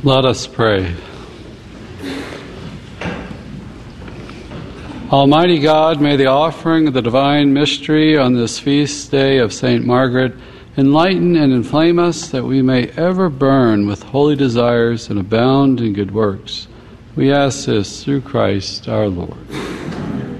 Let us pray. Almighty God, may the offering of the divine mystery on this feast day of St. Margaret enlighten and inflame us, that we may ever burn with holy desires and abound in good works. We ask this through Christ our Lord.